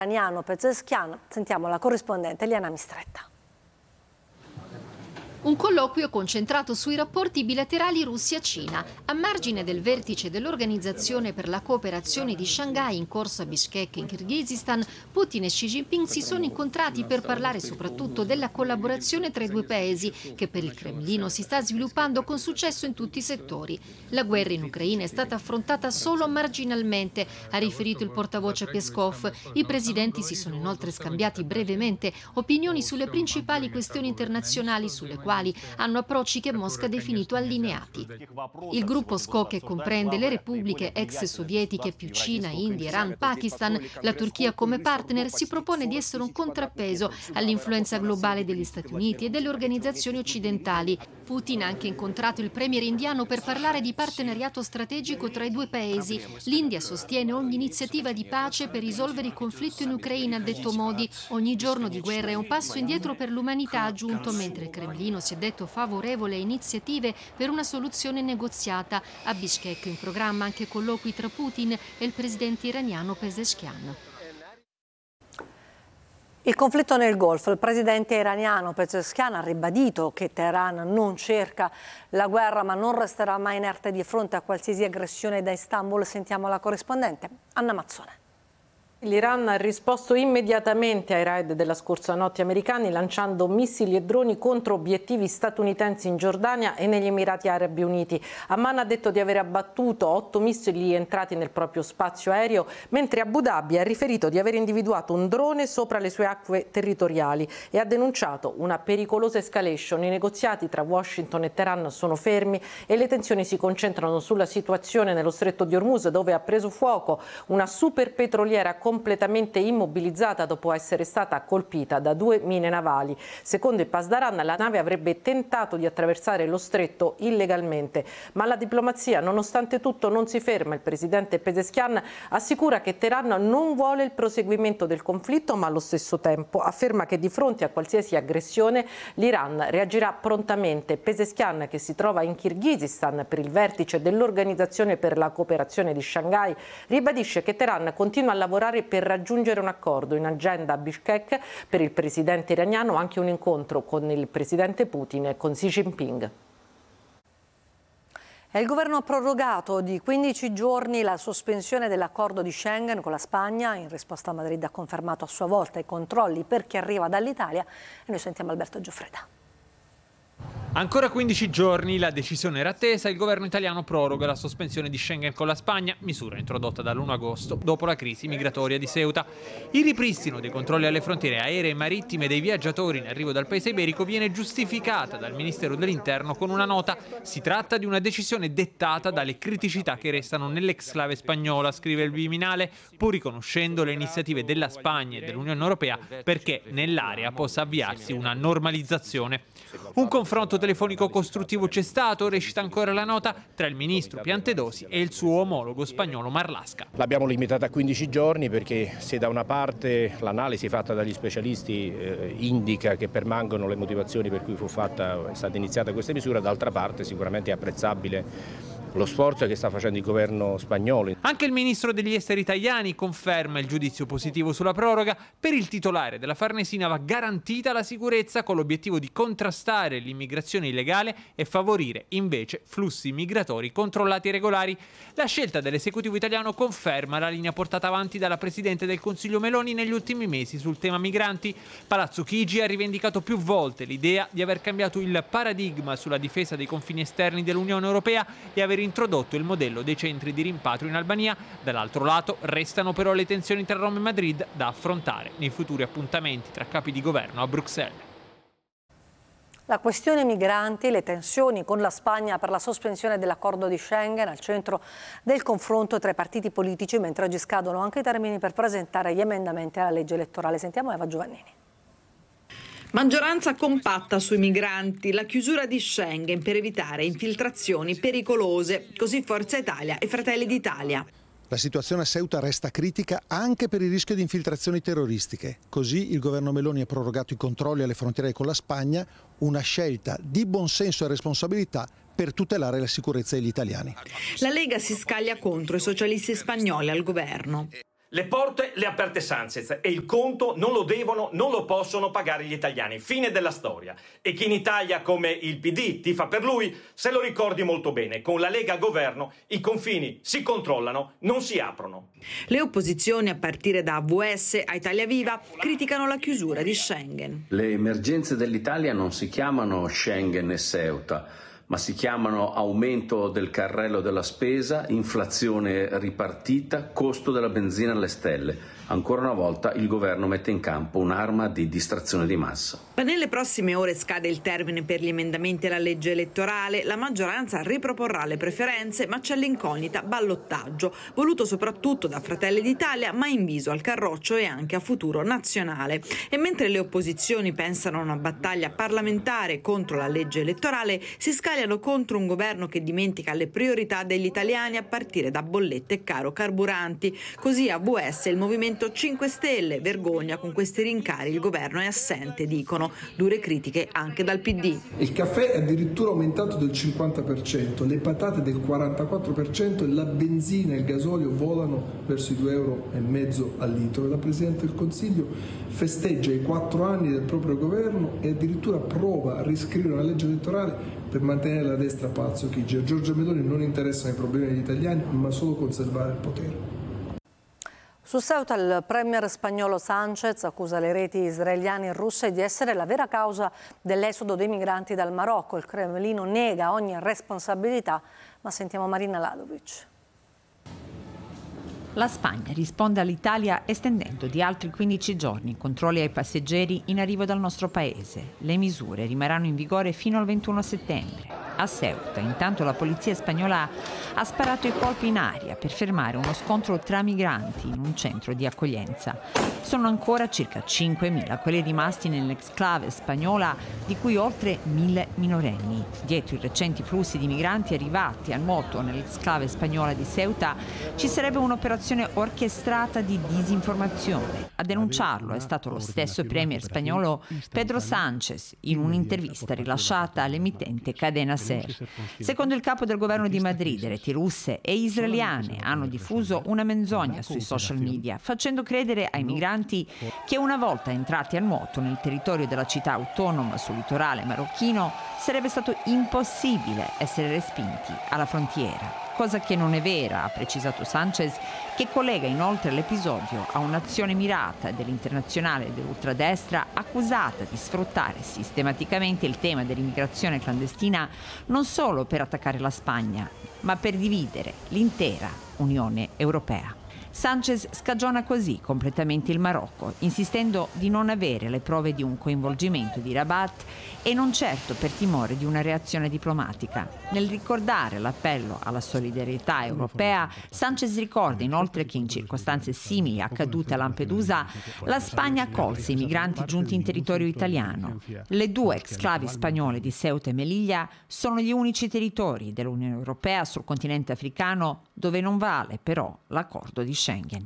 iraniano Pezeshkian. Sentiamo la corrispondente Eliana Mistretta. Un colloquio concentrato sui rapporti bilaterali Russia-Cina. A margine del vertice dell'Organizzazione per la cooperazione di Shanghai in corso a Bishkek in Kirghizistan, Putin e Xi Jinping si sono incontrati per parlare soprattutto della collaborazione tra i due paesi, che per il Cremlino si sta sviluppando con successo in tutti i settori. La guerra in Ucraina è stata affrontata solo marginalmente, ha riferito il portavoce Peskov. I presidenti si sono inoltre scambiati brevemente opinioni sulle principali questioni internazionali sulle quali hanno approcci che Mosca ha definito allineati. Il gruppo SCO, che comprende le repubbliche ex sovietiche più Cina, India, Iran, Pakistan, la Turchia come partner, si propone di essere un contrappeso all'influenza globale degli Stati Uniti e delle organizzazioni occidentali. Putin ha anche incontrato il premier indiano per parlare di partenariato strategico tra i due paesi. L'India sostiene ogni iniziativa di pace per risolvere il conflitto in Ucraina, ha detto Modi. Ogni giorno di guerra è un passo indietro per l'umanità, ha aggiunto, mentre il Cremlino si è detto favorevole a iniziative per una soluzione negoziata. A Bishkek in programma anche colloqui tra Putin e il presidente iraniano Pezeshkian. Il conflitto nel Golfo. Il presidente iraniano Pezeshkian ha ribadito che Teheran non cerca la guerra ma non resterà mai inerte di fronte a qualsiasi aggressione da Istanbul. Sentiamo la corrispondente Anna Mazzone. L'Iran ha risposto immediatamente ai raid della scorsa notte americani lanciando missili e droni contro obiettivi statunitensi in Giordania e negli Emirati Arabi Uniti. Amman ha detto di aver abbattuto 8 missili entrati nel proprio spazio aereo, mentre Abu Dhabi ha riferito di aver individuato un drone sopra le sue acque territoriali e ha denunciato una pericolosa escalation. I negoziati tra Washington e Teheran sono fermi e le tensioni si concentrano sulla situazione nello stretto di Hormuz, dove ha preso fuoco una superpetroliera completamente immobilizzata dopo essere stata colpita da 2 mine navali. Secondo il Pasdaran, la nave avrebbe tentato di attraversare lo stretto illegalmente, ma la diplomazia nonostante tutto non si ferma. Il presidente Pezeshkian assicura che Teheran non vuole il proseguimento del conflitto, ma allo stesso tempo afferma che di fronte a qualsiasi aggressione l'Iran reagirà prontamente. Pezeshkian, che si trova in Kirghizistan per il vertice dell'Organizzazione per la cooperazione di Shanghai, ribadisce che Teheran continua a lavorare per raggiungere un accordo. In agenda a Bishkek per il presidente iraniano anche un incontro con il presidente Putin e con Xi Jinping. Il governo ha prorogato di 15 giorni la sospensione dell'accordo di Schengen con la Spagna. In risposta Madrid ha confermato a sua volta i controlli per chi arriva dall'Italia e noi sentiamo Alberto Gioffreda. Ancora 15 giorni, la decisione era attesa, il governo italiano proroga la sospensione di Schengen con la Spagna, misura introdotta dall'1 agosto dopo la crisi migratoria di Ceuta. Il ripristino dei controlli alle frontiere aeree e marittime dei viaggiatori in arrivo dal paese iberico viene giustificata dal Ministero dell'Interno con una nota. Si tratta di una decisione dettata dalle criticità che restano nell'exclave spagnola, scrive il Viminale, pur riconoscendo le iniziative della Spagna e dell'Unione Europea perché nell'area possa avviarsi una normalizzazione. Un confronto telefonico costruttivo c'è stato, recita ancora la nota, tra il ministro Piantedosi e il suo omologo spagnolo Marlaska. L'abbiamo limitata a 15 giorni perché se da una parte l'analisi fatta dagli specialisti indica che permangono le motivazioni per cui è stata iniziata questa misura, d'altra parte sicuramente è apprezzabile lo sforzo che sta facendo il governo spagnolo. Anche il ministro degli esteri Tajani conferma il giudizio positivo sulla proroga. Per il titolare della Farnesina va garantita la sicurezza con l'obiettivo di contrastare l'immigrazione illegale e favorire invece flussi migratori controllati e regolari. La scelta dell'esecutivo italiano conferma la linea portata avanti dalla Presidente del Consiglio Meloni negli ultimi mesi sul tema migranti. Palazzo Chigi ha rivendicato più volte l'idea di aver cambiato il paradigma sulla difesa dei confini esterni dell'Unione Europea e aver introdotto il modello dei centri di rimpatrio in Albania. Dall'altro lato restano però le tensioni tra Roma e Madrid da affrontare nei futuri appuntamenti tra capi di governo a Bruxelles. La questione migranti, le tensioni con la Spagna per la sospensione dell'accordo di Schengen al centro del confronto tra i partiti politici, mentre oggi scadono anche i termini per presentare gli emendamenti alla legge elettorale. Sentiamo Eva Giovannini. Maggioranza compatta sui migranti, la chiusura di Schengen per evitare infiltrazioni pericolose, così Forza Italia e Fratelli d'Italia. La situazione a Ceuta resta critica anche per il rischio di infiltrazioni terroristiche. Così il governo Meloni ha prorogato i controlli alle frontiere con la Spagna, una scelta di buonsenso e responsabilità per tutelare la sicurezza degli italiani. La Lega si scaglia contro i socialisti spagnoli al governo. Le porte le ha aperte Sanchez e il conto non lo devono, non lo possono pagare gli italiani. Fine della storia. E chi in Italia, come il PD, tifa per lui, se lo ricordi molto bene. Con la Lega al governo i confini si controllano, non si aprono. Le opposizioni, a partire da AVS a Italia Viva, criticano la chiusura di Schengen. Le emergenze dell'Italia non si chiamano Schengen e Ceuta, ma si chiamano aumento del carrello della spesa, inflazione ripartita, costo della benzina alle stelle. Ancora una volta il governo mette in campo un'arma di distrazione di massa. Nelle prossime ore scade il termine per gli emendamenti alla legge elettorale. La maggioranza riproporrà le preferenze, ma c'è l'incognita ballottaggio, voluto soprattutto da Fratelli d'Italia, ma inviso al Carroccio e anche a Futuro Nazionale. E mentre le opposizioni pensano a una battaglia parlamentare contro la legge elettorale, si scagliano contro un governo che dimentica le priorità degli italiani, a partire da bollette e caro carburanti. Così AVS e il Movimento 5 Stelle: vergogna, con questi rincari il governo è assente, dicono. Dure critiche anche dal PD. Il caffè è addirittura aumentato del 50%, le patate del 44% e la benzina e il gasolio volano verso i 2,5 euro al litro. La Presidente del Consiglio festeggia i 4 anni del proprio governo e addirittura prova a riscrivere una legge elettorale per mantenere la destra a Palazzo Chigi. A Giorgia Meloni non interessano i problemi degli italiani, ma solo conservare il potere. Su Ceuta il premier spagnolo Sanchez accusa le reti israeliane e russe di essere la vera causa dell'esodo dei migranti dal Marocco. Il Cremlino nega ogni responsabilità, ma sentiamo Marina Ladovic. La Spagna risponde all'Italia estendendo di altri 15 giorni controlli ai passeggeri in arrivo dal nostro paese. Le misure rimarranno in vigore fino al 21 settembre. A Ceuta, intanto, la polizia spagnola ha sparato i colpi in aria per fermare uno scontro tra migranti in un centro di accoglienza. Sono ancora circa 5.000 quelli rimasti nell'exclave spagnola, di cui oltre 1.000 minorenni. Dietro i recenti flussi di migranti arrivati a nuoto nell'exclave spagnola di Ceuta ci sarebbe un'operazione orchestrata di disinformazione. A denunciarlo è stato lo stesso premier spagnolo Pedro Sánchez in un'intervista rilasciata all'emittente Cadena Ser. Secondo il capo del governo di Madrid, reti russe e israeliane hanno diffuso una menzogna sui social media, facendo credere ai migranti che una volta entrati a nuoto nel territorio della città autonoma sul litorale marocchino sarebbe stato impossibile essere respinti alla frontiera. Cosa che non è vera, ha precisato Sánchez, che collega inoltre l'episodio a un'azione mirata dell'internazionale dell'ultradestra accusata di sfruttare sistematicamente il tema dell'immigrazione clandestina non solo per attaccare la Spagna, ma per dividere l'intera Unione Europea. Sánchez scagiona così completamente il Marocco, insistendo di non avere le prove di un coinvolgimento di Rabat e non certo per timore di una reazione diplomatica. Nel ricordare l'appello alla solidarietà europea, Sánchez ricorda inoltre che in circostanze simili accadute a Lampedusa, la Spagna accolse i migranti giunti in territorio italiano. Le due exclavi spagnole di Ceuta e Melilla sono gli unici territori dell'Unione Europea sul continente africano dove non vale però l'accordo di Schengen.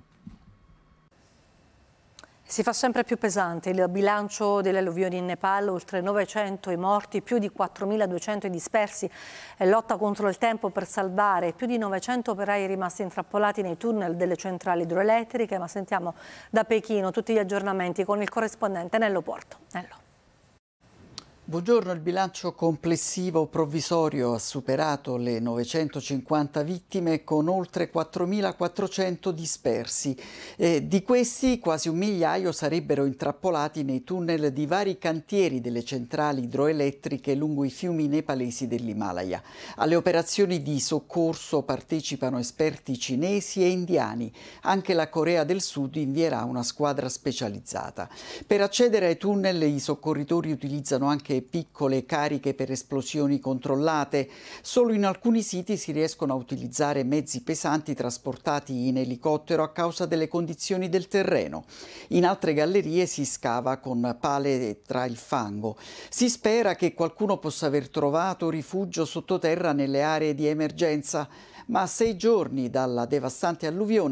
Si fa sempre più pesante il bilancio delle alluvioni in Nepal, oltre 900 i morti, più di 4.200 i dispersi, e lotta contro il tempo per salvare più di 900 operai rimasti intrappolati nei tunnel delle centrali idroelettriche. Ma sentiamo da Pechino tutti gli aggiornamenti con il corrispondente Nello Porto. Nello. Buongiorno, il bilancio complessivo provvisorio ha superato le 950 vittime con oltre 4.400 dispersi. Di questi quasi 1.000.000 sarebbero intrappolati nei tunnel di vari cantieri delle centrali idroelettriche lungo i fiumi nepalesi dell'Himalaya. Alle operazioni di soccorso partecipano esperti cinesi e indiani. Anche la Corea del Sud invierà una squadra specializzata. Per accedere ai tunnel i soccorritori utilizzano anche piccole cariche per esplosioni controllate. Solo in alcuni siti si riescono a utilizzare mezzi pesanti trasportati in elicottero a causa delle condizioni del terreno. In altre gallerie si scava con pale tra il fango. Si spera che qualcuno possa aver trovato rifugio sottoterra nelle aree di emergenza, ma a 6 giorni dalla devastante alluvione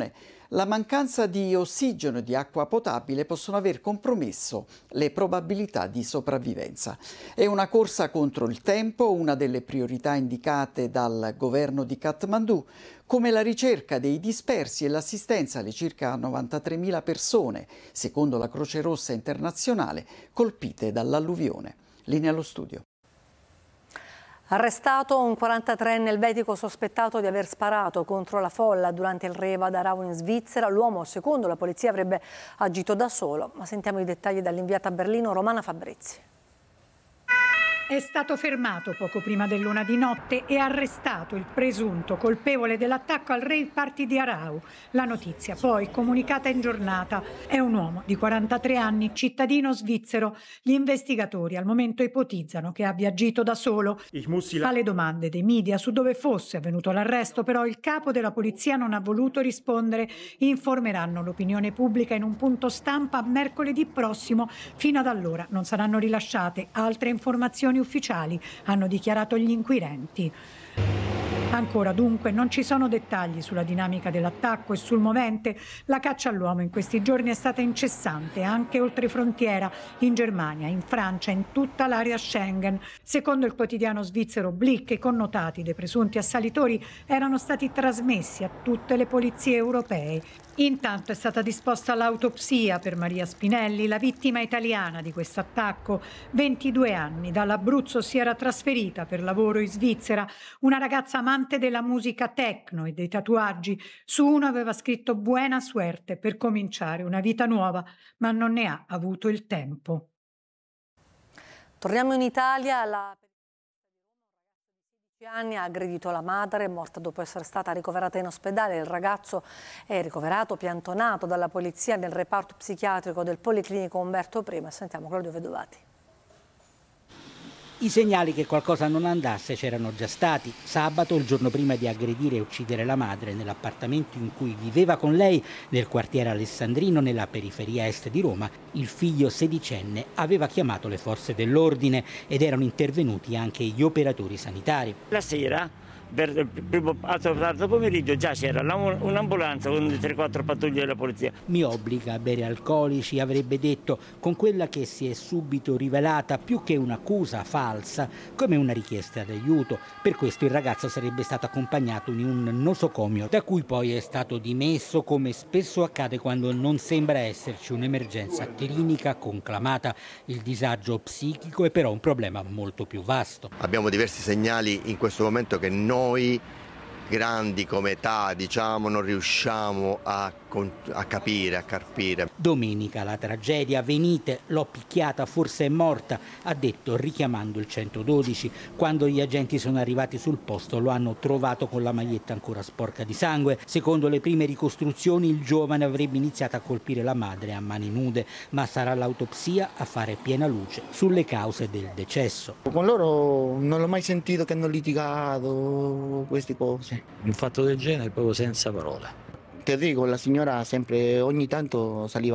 La mancanza di ossigeno e di acqua potabile possono aver compromesso le probabilità di sopravvivenza. È una corsa contro il tempo, una delle priorità indicate dal governo di Kathmandu, come la ricerca dei dispersi e l'assistenza alle circa 93.000 persone, secondo la Croce Rossa internazionale, colpite dall'alluvione. Linea allo studio. Arrestato un 43enne elvetico sospettato di aver sparato contro la folla durante il rave ad Aarau in Svizzera. L'uomo, secondo la polizia, avrebbe agito da solo. Ma sentiamo i dettagli dall'inviata a Berlino Romana Fabrizi. È stato fermato poco prima dell'1 di notte e arrestato il presunto colpevole dell'attacco al rave party di Aarau. La notizia, poi comunicata in giornata, è un uomo di 43 anni, cittadino svizzero. Gli investigatori al momento ipotizzano che abbia agito da solo. Alle domande dei media su dove fosse avvenuto l'arresto, però, il capo della polizia non ha voluto rispondere. Informeranno l'opinione pubblica in un punto stampa mercoledì prossimo. Fino ad allora non saranno rilasciate altre informazioni ufficiali, hanno dichiarato gli inquirenti. Ancora dunque non ci sono dettagli sulla dinamica dell'attacco e sul movente. La caccia all'uomo in questi giorni è stata incessante anche oltre frontiera, in Germania, in Francia, in tutta l'area Schengen. Secondo il quotidiano svizzero Blick, i connotati dei presunti assalitori erano stati trasmessi a tutte le polizie europee. Intanto è stata disposta l'autopsia per Maria Spinelli, la vittima italiana di questo attacco. 22 anni, dall'Abruzzo si era trasferita per lavoro in Svizzera. Una ragazza amante della musica techno e dei tatuaggi. Su uno aveva scritto buona suerte per cominciare una vita nuova, ma non ne ha avuto il tempo. Torniamo in Italia. La anni ha aggredito la madre, morta dopo essere stata ricoverata in ospedale. Il ragazzo è ricoverato, piantonato dalla polizia nel reparto psichiatrico del Policlinico Umberto I. Sentiamo Claudio Vedovati. I segnali che qualcosa non andasse c'erano già stati. Sabato, il giorno prima di aggredire e uccidere la madre nell'appartamento in cui viveva con lei, nel quartiere Alessandrino, nella periferia est di Roma, il figlio sedicenne aveva chiamato le forze dell'ordine ed erano intervenuti anche gli operatori sanitari. La sera, a tardo pomeriggio, già c'era un'ambulanza con 3-4 pattuglie della polizia. Mi obbliga a bere alcolici, avrebbe detto, con quella che si è subito rivelata più che un'accusa falsa, come una richiesta d'aiuto. Per questo il ragazzo sarebbe stato accompagnato in un nosocomio, da cui poi è stato dimesso, come spesso accade quando non sembra esserci un'emergenza clinica conclamata. Il disagio psichico è però un problema molto più vasto. Abbiamo diversi segnali in questo momento che noi grandi come età, diciamo, non riusciamo a capire, a carpire. Domenica la tragedia, venite, l'ho picchiata, forse è morta, ha detto richiamando il 112. Quando gli agenti sono arrivati sul posto lo hanno trovato con la maglietta ancora sporca di sangue. Secondo le prime ricostruzioni il giovane avrebbe iniziato a colpire la madre a mani nude, ma sarà l'autopsia a fare piena luce sulle cause del decesso. Con loro non l'ho mai sentito che hanno litigato, queste cose. Un fatto del genere proprio senza parole. Te dico, la signora sempre ogni tanto saliva